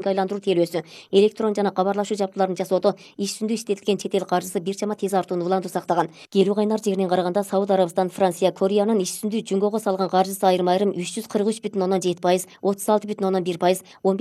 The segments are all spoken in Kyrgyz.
электрондук айландыруу тейлөөсү, электрон жана кабарлашуу жабдууларын жасоодо иш жүзүндө иштетилген чет эл каржысы бир чама тез артууну улантуу сактаган. Келүү кайнар жеринен караганда Сауд Арабистан, Франция, Кореянын иш жүзүндө жөнгөгө салган каржысы айрым-айрым 343,7%, 36,1%,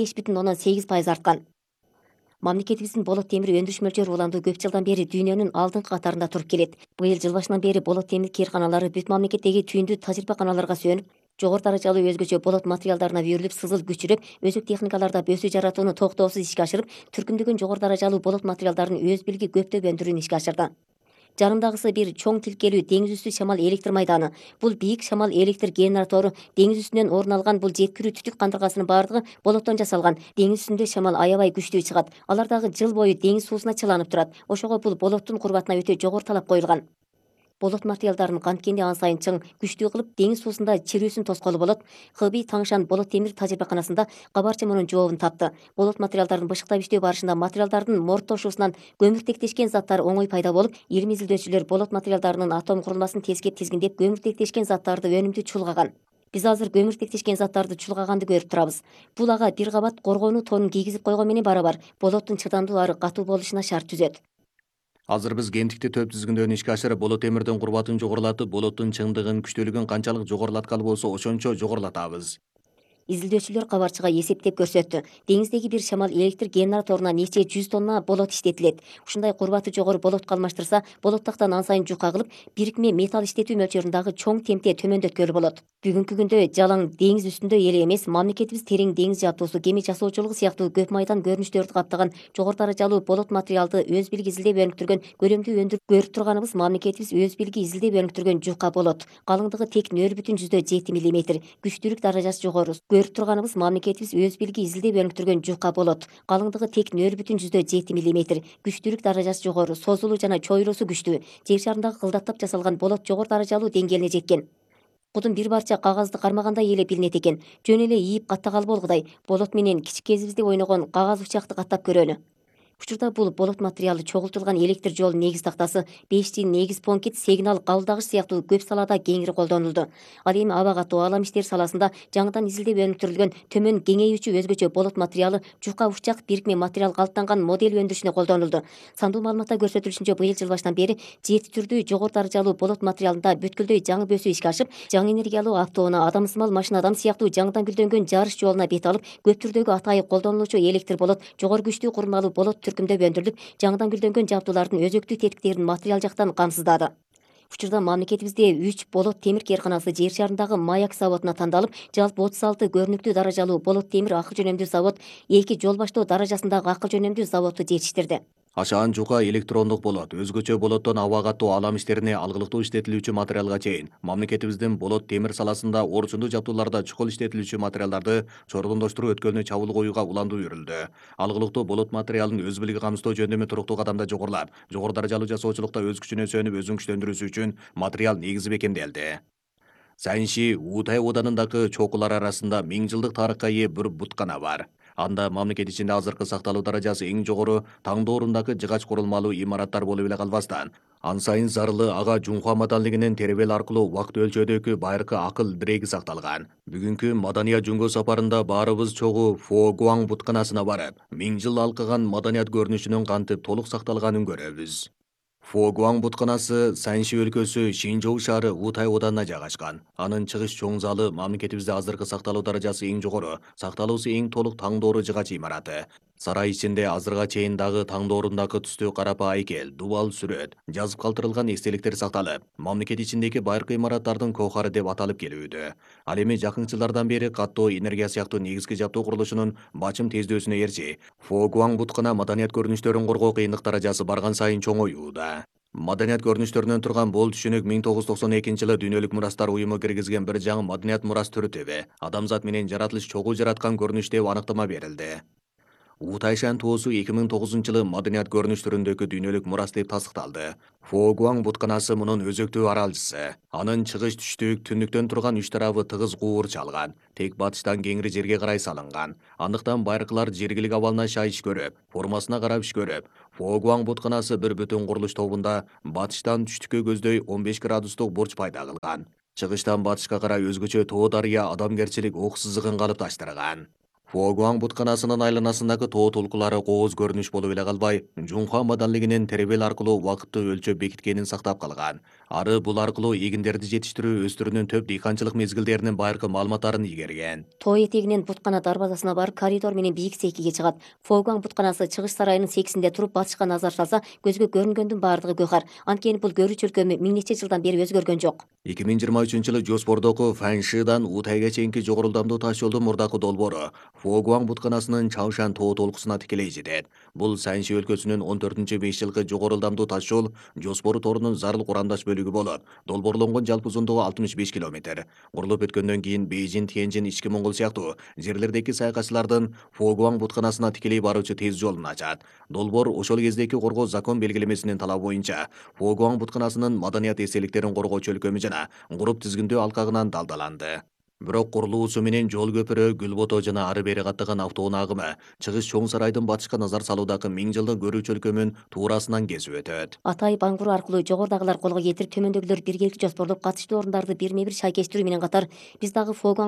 15,8% арткан. Мамлекетибиздин болот темир өндүрүш мөлчөрү уланду көп жылдан бери дүйнөнүн алдыңкы катарында туруп келет. Быйыл жыл башынан бери болот темир кээрканалары бүт мамлекеттеги түйүндү тажрыйбаканаларга сөнүп, жогору даражалуу өзгөчө болот материалдарына үйрүлүп, сызыл күчүрөп, өзөк техникаларда бөсүү жаратууну токтоосуз ишке ашырып, түркүмдөгөн жогору даражалуу болот материалдарын өз билги көптөп өндүрүүнү ишке ашырды. Жанымдагысы бир чоң тилкелүү деңиз үстү шамал электр майданы. Бул бийик шамал электр генератору деңиз үстүнөн орун алган. Бул жеткирүү түтүк кандыргасынын баардыгы болоттон жасалган. Деңиз үстүндө шамал аябай күчтүү чыгат. Алар дагы жыл бою деңиз суусуна чыланып турат. Ошого бул болоттун курбатына өтө жогору талап коюлган. Болот материалдарын канткенде ан сайын чың, күчтүү кылып деңиз суусунда чирүүсүн тоскоолу болот. Хыби Таңшан болот темир тажрыйбаканасында кабарчы мунун жообун тапты. Болот материалдарын бышыктап иштөө барышында материалдардын морттошуусунан көмүртектешкен заттар оңой пайда болуп, илим изилдөөчүлөр болот материалдарынын атом курулмасын тескеп тизгиндеп көмүртектешкен заттарды өнүмдүү чулгаган. Биз азыр көмүртектешкен заттарды чулгаганды көрүп турабыз. Бул ага бир кабат коргонуу тонун кийгизип койгон менен барабар болоттун чыдамдуу ары катуу болушуна шарт түзөт. Азыр биз кендикти төп тизгиндөөнү ишке ашырып, болот темирдин курбатын жогорулатып, болоттун чыңдыгын, күчтүүлүгүн канчалык жогорулаткалы болсо ошончо жогорулатабыз. Изилдөөчүлөр кабарчыга эсептеп көрсөттү. Деңиздеги бир шамал электр генераторуна нече 100 тонна болот иштетилет. Ушундай курбаты жогору болотко алмаштырса, болоттактан ан сайын жука кылып, бирикме металл иштетүү мөлчөрүндагы чоң темпте төмөндөткөлү болот. Бүгүнкү күндө жалаң деңиз үстүндө эле эмес, мамлекетибиз терең деңиз жабдуусу, кеме жасоочулугу сыяктуу көп майдан көрүнүштөрдү каптаган жогору даражалуу болот материалды өз билги изилдеп өнүктүргөн көрөмдүү өндүрүп көрүп турганыбыз мамлекетибиз өз билги изилдеп өнүктүргөн жука болот. Калыңдыгы тек 0,7 мм, күчтүүлүк даражасы жогору. Көрүп турганыбыз мамлекетибиз өз билги изилдеп өнүктүргөн жука болот. Калыңдыгы тек 0,7 мм, күчтүүлүк даражасы жогору, созулуу жана чоюрусу күчтүү. Жер шарындагы кылдаттап жасалган болот жогору даражалуу деңгээлине жеткен. Будун бир парча кагазды кармагандай эле билинет экен. Жөн эле ийип каттагалы болгудай. Болот менен кичик кезибизде ойногон кагаз учакты каттап көрөлү. Учурда бул болот материалы чогултулган электр жол негиз тактасы, 5G негиз понкит, сигнал кабылдагыч сыяктуу көп салада кеңири колдонулду. Ал эми аба катуу алам иштери саласында жаңыдан изилдеп өнүктүрүлгөн төмөн кеңейүүчү өзгөчө болот материалы жука учак бирикме материал калыптанган модель өндүрүшүнө колдонулду. Сандуу маалыматта көрсөтүлүшүнчө быйыл жыл башынан бери жети түрдүү жогору даражалуу болот материалында бүткүлдөй жаңы бөсүү ишке ашып, жаңы энергиялуу автоунаа, адамсымал машинадан сыяктуу жаңыдан гүлдөнгөн жарыш жолуна бет алып, көп түрдөгү атайы колдонулуучу электр болот, жогору күчтүү курмалуу болот түркүмдөп өндүрүлүп, жаңыдан гүлдөнгөн жабдуулардын өзөктүү тетиктерин материал жактан камсыздады. Учурда мамлекетибизде 3 болот темир кээрканасы жер шарындагы Маяк заводуна тандалып, жалпы 36 көрүнүктүү даражалуу болот темир акыл жөнөмдүү завод, 2 жол баштоо даражасындагы акыл жөнөмдүү заводду жетиштирди. Ашаан жука электрондук болот, өзгөчө болоттон аба катуу алам иштерине алгылыктуу иштетилүүчү материалга чейин мамлекетибиздин болот темир саласында орчундуу жабдууларда чукул иштетилүүчү материалдарды чордондоштуруу өткөлүнө чабуул коюуга уландуу үрүлдү. Алгылыктуу болот материалын өз билги камсыздоо жөндөмү туруктуу кадамда жогорулап, жогору даражалуу жасоочулукта өз күчүнө сөнүп, өзүн күчтөндүрүүсү үчүн материал негизи бекемделди. Санши Утай оданындагы чокулар арасында 1000 жылдык тарыхка ээ бир буткана бар. Анда мамлекет ичинде азыркы сакталуу даражасы эң жогору таңдоорундагы жыгач курулмалуу имараттар болуп эле калбастан, ан сайын зарылы ага Жунхуа маданлыгынын теребел аркылуу убакыт өлчөөдөгү байыркы акыл диреги сакталган. Бүгүнкү маданият жөнгө сапарында баарыбыз чогуу Фогуаң бутканасына барып, 1000 жыл алкыган маданият көрүнүшүнүн кантип толук сакталганын көрөбүз. Фогуаң бутканасы Санши өлкөсү Шинжоу шаары Утай оданына жайгашкан. Анын чыгыш чоң залы мамлекетибизде азыркы сакталуу даражасы эң жогору, сакталуусу эң толук таңдоору жыгач имараты. Сарай ичинде азырга чейин дагы таңдоорундагы түстүү карапа айкел, дубал сүрөт, жазып калтырылган эстеликтер сакталып, мамлекет ичиндеги байыркы имараттардын коохары деп аталып келүүдө. Ал эми жакын жылдардан бери каттоо энергия сыяктуу негизги жабдуу курулушунун бачым тездөөсүнө ээрчи, Фогуаң буткана маданият көрүнүштөрүн коргоо кыйындык даражасы барган сайын чоңоюуда. Маданият көрүнүштөрүнөн турган бул түшүнүк 1992-жылы Дүйнөлүк мурастар уюму киргизген бир жаңы маданият мурас түрү деп, адамзат менен жаратылыш чогуу жараткан көрүнүш деп аныктама берилди. Утайшан тоосу 2009-жылы маданият көрүнүш түрүндөгү дүйнөлүк мурас деп тастыкталды. Фогуаң бутканасы мунун өзөктүү аралчысы. Анын чыгыш түштүк, түндүктөн турган үч тарабы тыгыз куур чалган. Тек батыштан кеңири жерге карай салынган. Андыктан байыркылар жергилик абалына шай иш көрүп, формасына карап иш көрүп, Фогуаң бутканасы бир бүтүн курулуш тобунда батыштан түштүккө көздөй 15 градустук бурч пайда кылган. Чыгыштан батышка карай өзгөчө тоо дарыя адамгерчилик ок сызыгын калыпташтырган. Фогуаң бутканасынын айланасындагы тоо толкулары кооз көрүнүш болуп эле калбай, Жунхуа маданлигинин теребел аркылуу убакытты өлчөп бекиткенин сактап калган. Ары бул аркылуу эгиндерди жетиштирүү өстүрүүнүн төп дыйканчылык мезгилдеринин байыркы маалыматтарын игерген. Тоо этегинен буткана дарбазасына барып коридор менен бийик сейкиге чыгат. Фогуаң бутканасы чыгыш сарайынын сексинде туруп батышка назар салса, көзгө көрүнгөндүн баардыгы көкар. Анткени бул көрүүчү өлкө миң нече жылдан бери өзгөргөн жок. 2023-жылы Жоспордогу Фаншидан Утайга чейинки жогору ылдамдуу таш жолдун мурдакы долбоору Фогуаң бутканасынын Чаошан тоо толкусуна тикелей жетет. Бул Санши өлкөсүнүн 14-5 жылкы жогору ылдамдуу таш жол Жоспору тоорунун зарыл курамдаш бөлүгү болуп, долбоорлонгон жалпы узундугу 65 километр. Курулуп өткөндөн кийин Бейжин, Тяньжин, Ички Моңгол сыяктуу жерлердеки саякатчылардын Фогуаң бутканасына тикелей баруучу тез жолун ачат. Долбоор ошол кездеки коргоо закон белгилемесинин талабы боюнча Фогуаң бутканасынын маданият эстеликтерин коргоочу өлкөмү жана груп тизгиндөө алкагынан далдаланды. Бирок курулуусу менен жол көпүрө, Гүлбото жана ары бери каттаган автоунаа агымы чыгыш чоң сарайдын батышка назар салуудагы миң жылдык көрүүчү өлкөмүн туурасынан кесип өтөт. Атай Баңгуру аркылуу жогорудагылар колго кетирип, төмөндөгүлөр биргеликти жоспорлоп катыштуу орундарды бирме бир шайкештирүү менен катар биз дагы Фогуаң